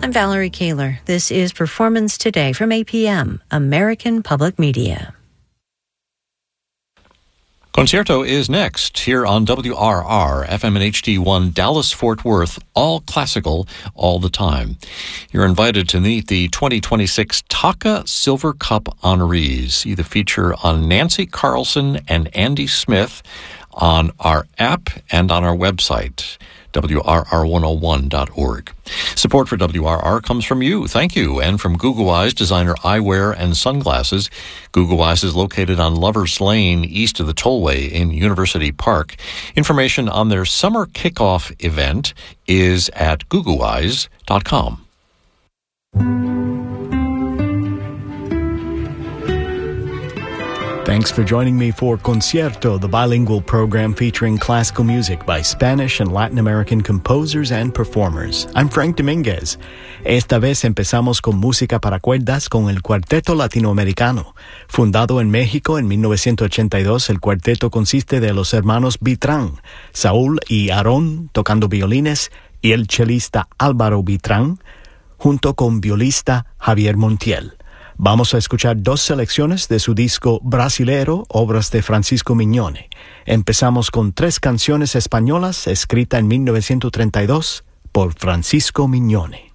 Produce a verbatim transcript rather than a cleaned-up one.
I'm Valerie Kaler. This is Performance Today from A P M, American Public Media. Concierto is next here on W R R, F M and H D one, Dallas-Fort Worth, all classical, all the time. You're invited to meet the twenty twenty-six Taka Silver Cup honorees. See the feature on Nancy Carlson and Andy Smith on our app and on our website, W R R one oh one dot org. Support for W R R comes from you. Thank you. And from Google Eyes, designer eyewear and sunglasses. Google Eyes is located on Lovers Lane, east of the Tollway in University Park. Information on their summer kickoff event is at google eyes dot com. Thanks for joining me for Concierto, the bilingual program featuring classical music by Spanish and Latin American composers and performers. I'm Frank Dominguez. Esta vez empezamos con música para cuerdas con el Cuarteto Latinoamericano. Fundado en México en mil novecientos ochenta y dos, el cuarteto consiste de los hermanos Vitrán, Saúl y Aarón tocando violines y el chelista Álvaro Vitrán, junto con violista Javier Montiel. Vamos a escuchar dos selecciones de su disco brasilero, obras de Francisco Mignone. Empezamos con tres canciones españolas escritas en mil novecientos treinta y dos por Francisco Mignone.